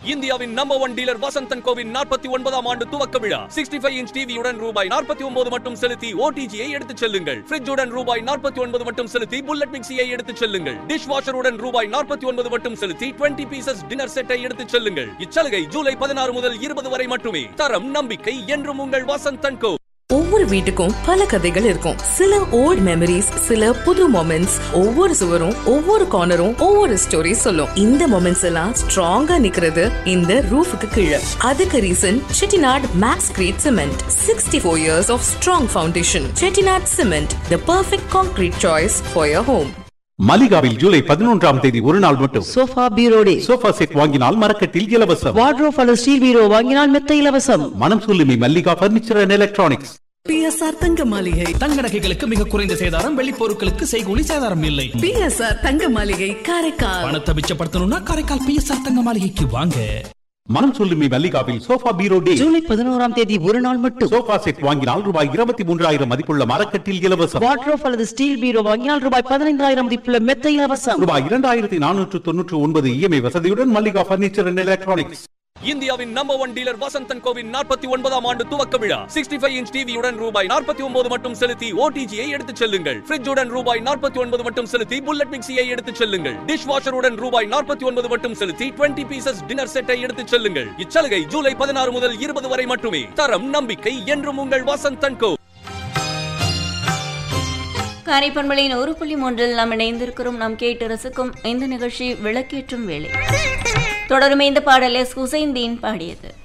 இந்தியாவின் number 1 dealer Vasanthan CoWIN 49ஆம் ஆண்டு துவக்க விழா. 65 இன்ச் டிவியுடன் ரூபாய் 49 மட்டும் செலுத்தி ஓடிஜியை எடுத்துச் செல்லுங்கள். ஃப்ரிட்ஜுடன் ரூபாய் 49 மட்டும் செலுத்தி புல்லட் மிக்சியை எடுத்துச் செல்லுங்கள். டிஷ் வாஷருடன் ரூபாய் 49 மட்டும் செலுத்தி 20 பீசஸ் டின்னர் செட்டை எடுத்துச் செல்லுங்கள். இச்சலுகை ஜூலை 16 முதல் 20 வரை மட்டுமே. தரம் நம்பிக்கை என்றும் உங்கள் வசந்தன் கோ. ஒவ்வொரு வீட்டுக்கும் பல கதைகள் இருக்கும். சில ஓல்ட் மெமரிஸ், சில புது மொமெண்ட்ஸ். ஒவ்வொரு சுவரும் ஒவ்வொரு கார்னரும் ஒவ்வொரு ஸ்டோரி சொல்லும். இந்த மொமெண்ட்ஸ் எல்லாம் ஸ்ட்ராங்கா நிக்கிறது இந்த ரூஃபுக்கு கீழே. அதுக்கு reason Chettinad maths great cement. 64 years of strong foundation. Chettinad cement, the perfect concrete choice for your home. மலிகாவில் July 11ஆம் தேதி ஒரு நாள் மட்டும் சோஃபா பீரோ டே. சோஃபா செட் வாங்கினால் மரக்கட்டில் இலவசம். வார்ட்ரோப் அல்லது ஸ்டீல் பீரோ வாங்கினால் மெத்த இலவசம். மனம் சொல்லுமி Mallika furniture and electronics. PSR தங்க மாளிகை. தங்க நகைகளுக்கு மிக குறைந்த சேதாரம், வெள்ளி பொருட்களுக்கு செய்கூலி சேதாரம் இல்லை. பிஎஸ்ஆர் தங்க மாளிகை காரைக்கால். பணத்தை மிச்சப்படுத்தணும்னா காரைக்கால் பிஎஸ்ஆர் தங்க மாளிகைக்கு வாங்க. மனம் சொல்லுமி மல்லிகாவில் சோஃபா பீரோ டே. ஜூலை 11ஆம் தேதி ஒரு நாள் மட்டும். சோஃபா செட் வாங்கினால் ரூபாய் 23,000 மதிப்புள்ள மரக்கட்டில் இலவசம். வார்ட்ரோப் அல்லது ஸ்டீல் பீரோ வாங்கினால் ரூபாய் 15,000 மதிப்புள்ள மெத்த இலவசம். ரூபாய் 2,499 இஎம்ஐ வசதியுடன் மல்லிகா பர்னிச்சர் அண்ட் எலக்ட்ரானிக்ஸ். இந்தியாவின் நம்பர் 1 டீலர் வசந்தன் கோவின் 49ஆம் ஆண்டு துவக்க விழா. 65 இன்ச் டிவியுடன் ரூபாய் 49 மட்டும் செலுத்தி ஓடிஜியை எடுத்துச் செல்லுங்கள். ஃப்ரிட்ஜுடன் ரூபாய் 49 மட்டும் செலுத்தி புல்லட் மிக்சியை எடுத்துச் செல்லுங்கள். டிஷ் வாஷருடன் ரூபாய் 49 மட்டும் செலுத்தி 20 பீசஸ் டின்னர் செட்டை எடுத்துச் செல்லுங்கள். இச்சலுகை ஜூலை 16 முதல் 20 வரை மட்டுமே. தரம் நம்பிக்கை என்றும் உங்கள் வசந்தன் கோ. காரைப்பண்பலையின் 1.3 நாம் இணைந்திருக்கிறோம். நாம் கேட்டு ரசிக்கும் இந்த நிகழ்ச்சி விளக்கேற்றும் வேலை. தொடரும் இந்த பாடல் எஸ். ஹுசைன் தீன் பாடியது.